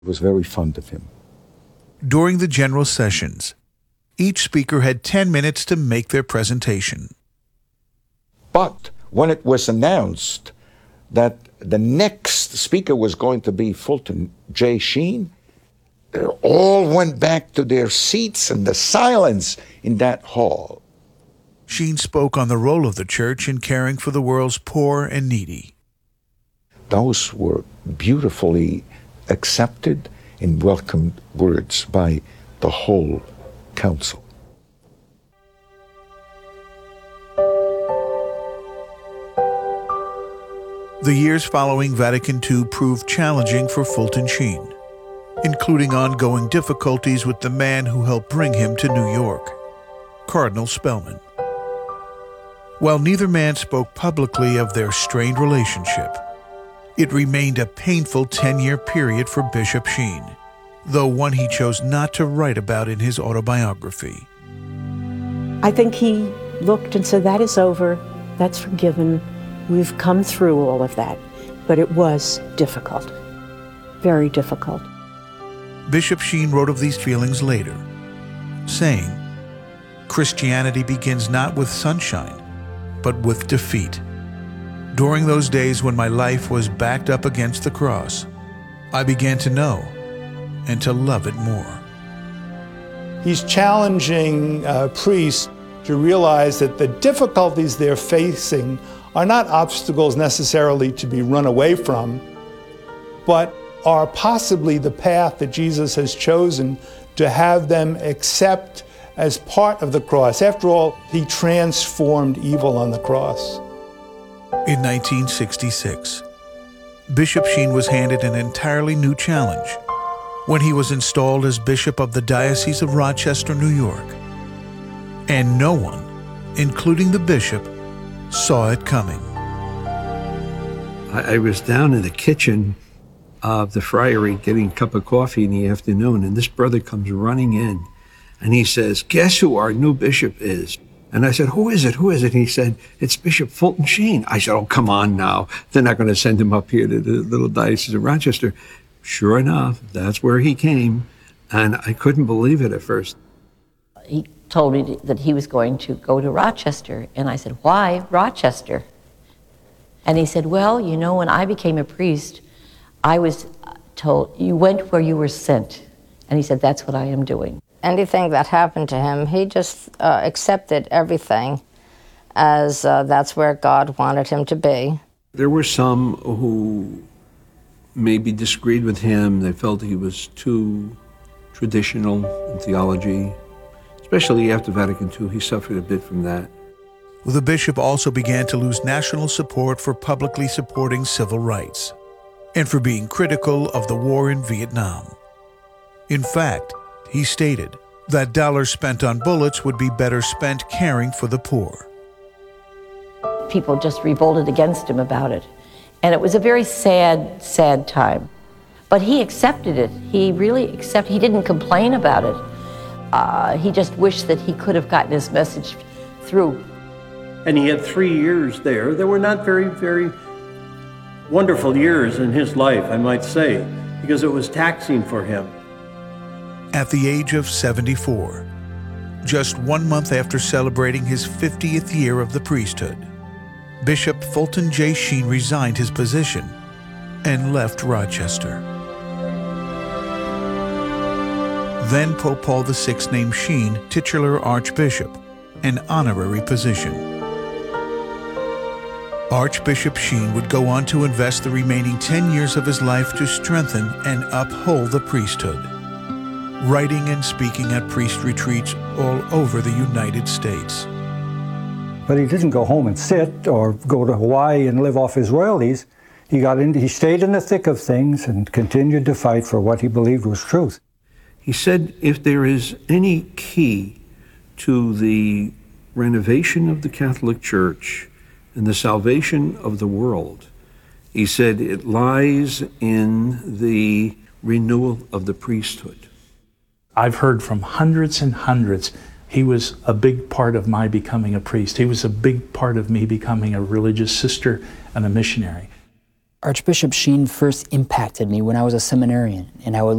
was very fond of him. During the general sessions, each speaker had 10 minutes to make their presentation. But when it was announced that the next speaker was going to be Fulton J. Sheen, they all went back to their seats, and the silence in that hall. Sheen spoke on the role of the church in caring for the world's poor and needy. Those were beautifully accepted and welcomed words by the whole council. The years following Vatican II proved challenging for Fulton Sheen, including ongoing difficulties with the man who helped bring him to New York, Cardinal Spellman. While neither man spoke publicly of their strained relationship, it remained a painful 10-year period for Bishop Sheen, though one he chose not to write about in his autobiography. I think he looked and said, that is over, that's forgiven, we've come through all of that. But it was difficult, very difficult. Bishop Sheen wrote of these feelings later, saying, "Christianity begins not with sunshine, but with defeat. During those days when my life was backed up against the cross, I began to know and to love it more." He's challenging priests to realize that the difficulties they're facing are not obstacles necessarily to be run away from, but are possibly the path that Jesus has chosen to have them accept as part of the cross. After all, he transformed evil on the cross. In 1966, Bishop Sheen was handed an entirely new challenge when he was installed as Bishop of the Diocese of Rochester, New York. And no one, including the bishop, saw it coming. I was down in the kitchen of the friary getting a cup of coffee in the afternoon, and this brother comes running in, and he says, "Guess who our new bishop is?" And I said, "Who is it? Who is it?" And he said, "It's Bishop Fulton Sheen." I said, "Oh, come on now. They're not going to send him up here to the little diocese of Rochester." Sure enough, that's where he came, and I couldn't believe it at first. He told me that he was going to go to Rochester, and I said, "Why Rochester?" And he said, "Well, you know, when I became a priest, I was told, you went where you were sent." And he said, "That's what I am doing." Anything that happened to him, he just accepted everything as that's where God wanted him to be. There were some who maybe disagreed with him. They felt he was too traditional in theology. Especially after Vatican II, he suffered a bit from that. The bishop also began to lose national support for publicly supporting civil rights and for being critical of the war in Vietnam. In fact, he stated that dollars spent on bullets would be better spent caring for the poor. People just revolted against him about it. And it was a very sad, sad time. But he accepted it. He really accepted, he didn't complain about it. He just wished that he could have gotten his message through. And he had 3 years there. They were not very, very wonderful years in his life, I might say, because it was taxing for him. At the age of 74, just 1 month after celebrating his 50th year of the priesthood, Bishop Fulton J. Sheen resigned his position and left Rochester. Then Pope Paul VI named Sheen titular Archbishop, an honorary position. Archbishop Sheen would go on to invest the remaining 10 years of his life to strengthen and uphold the priesthood, writing and speaking at priest retreats all over the United States. But he didn't go home and sit or go to Hawaii and live off his royalties. He stayed in the thick of things and continued to fight for what he believed was truth. He said if there is any key to the renovation of the Catholic Church and the salvation of the world, he said it lies in the renewal of the priesthood. I've heard from hundreds and hundreds. He was a big part of my becoming a priest. He was a big part of me becoming a religious sister and a missionary. Archbishop Sheen first impacted me when I was a seminarian, and I would